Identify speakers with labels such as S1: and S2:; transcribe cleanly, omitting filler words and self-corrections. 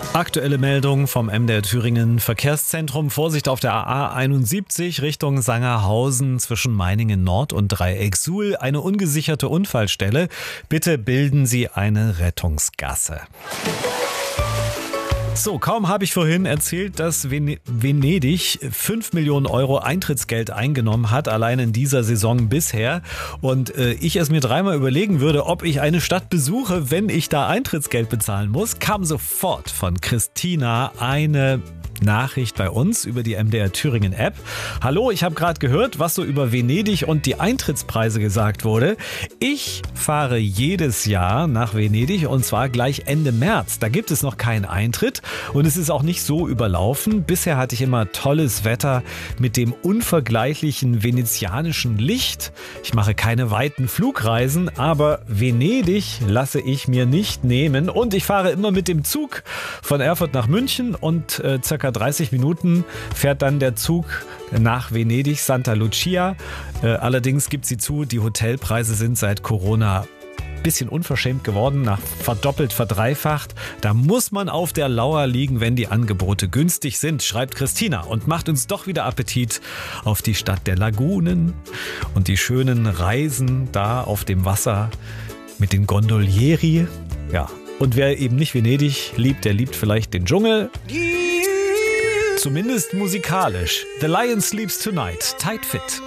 S1: Aktuelle Meldung vom MDR Thüringen Verkehrszentrum. Vorsicht auf der A71 Richtung Sangerhausen zwischen Meiningen Nord und Dreieck Suhl. Eine ungesicherte Unfallstelle. Bitte bilden Sie eine Rettungsgasse. So, kaum habe ich vorhin erzählt, dass Venedig 5 Millionen Euro Eintrittsgeld eingenommen hat, allein in dieser Saison bisher. Und ich es mir dreimal überlegen würde, ob ich eine Stadt besuche, wenn ich da Eintrittsgeld bezahlen muss, kam sofort von Christina eine Nachricht bei uns über die MDR Thüringen App. Hallo, ich habe gerade gehört, was so über Venedig und die Eintrittspreise gesagt wurde. Ich fahre jedes Jahr nach Venedig und zwar gleich Ende März. Da gibt es noch keinen Eintritt und es ist auch nicht so überlaufen. Bisher hatte ich immer tolles Wetter mit dem unvergleichlichen venezianischen Licht. Ich mache keine weiten Flugreisen, aber Venedig lasse ich mir nicht nehmen und ich fahre immer mit dem Zug von Erfurt nach München und circa 30 Minuten fährt dann der Zug nach Venedig, Santa Lucia. Allerdings gibt sie zu, die Hotelpreise sind seit Corona ein bisschen unverschämt geworden, verdoppelt, verdreifacht. Da muss man auf der Lauer liegen, wenn die Angebote günstig sind, schreibt Christina und macht uns doch wieder Appetit auf die Stadt der Lagunen und die schönen Reisen da auf dem Wasser mit den Gondolieri. Ja, und wer eben nicht Venedig liebt, der liebt vielleicht den Dschungel. Zumindest musikalisch. The Lion Sleeps Tonight. Tight Fit.